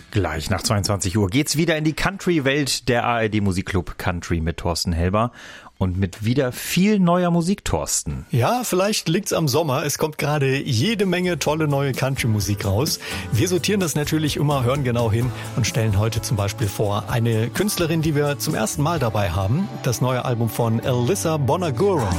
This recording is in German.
Gleich nach 22 Uhr geht's wieder in die Country-Welt, der ARD Musikclub Country mit Thorsten Helber und mit wieder viel neuer Musik, Thorsten. Ja, vielleicht liegt's am Sommer. Es kommt gerade jede Menge tolle neue Country-Musik raus. Wir sortieren das natürlich immer, hören genau hin und stellen heute zum Beispiel vor eine Künstlerin, die wir zum ersten Mal dabei haben. Das neue Album von Alyssa Bonagura.